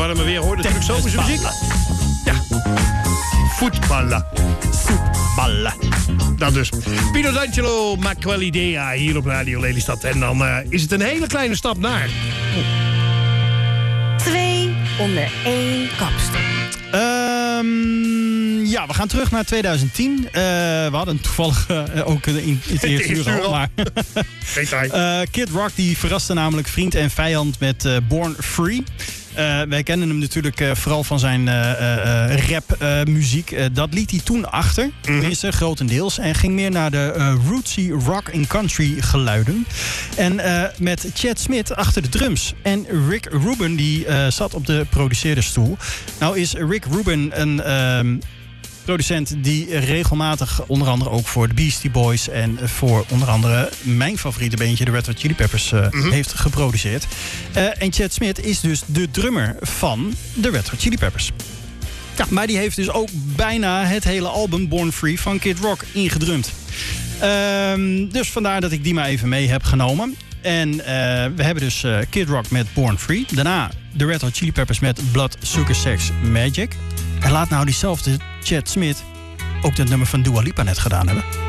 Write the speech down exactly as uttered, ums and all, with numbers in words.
warme weer hoort. Natuurlijk zomerse muziek. Ja. Voetballen. Voetballen. Dat dus. Pino D'Angelo, Ma Quella Idea hier op Radio Lelystad. En dan uh, is het een hele kleine stap naar... Twee onder één kapstok. Um, ja, we gaan terug naar twintig tien. Uh, we hadden toevallig uh, ook in, in het eerste uur al. Maar uh, Kid Rock die verraste namelijk vriend en vijand met uh, Born Free. Uh, wij kennen hem natuurlijk uh, vooral van zijn uh, uh, rap uh, muziek. Uh, dat liet hij toen achter, tenminste mm-hmm. grotendeels. En ging meer naar de uh, rootsy rock en country geluiden. En uh, met Chad Smith achter de drums. En Rick Rubin die uh, zat op de produceerdersstoel. Nou is Rick Rubin een... Uh, producent die regelmatig onder andere ook voor de Beastie Boys en voor onder andere mijn favoriete beentje, de Red Hot Chili Peppers, uh, mm-hmm. heeft geproduceerd. Uh, en Chad Smith is dus de drummer van de Red Hot Chili Peppers. Ja, maar die heeft dus ook bijna het hele album Born Free van Kid Rock ingedrumd. Uh, dus vandaar dat ik die maar even mee heb genomen. En uh, we hebben dus uh, Kid Rock met Born Free. Daarna de Red Hot Chili Peppers met Blood, Sugar, Sex, Magic. En laat nou diezelfde Chad Smith ook dat nummer van Dua Lipa net gedaan hebben.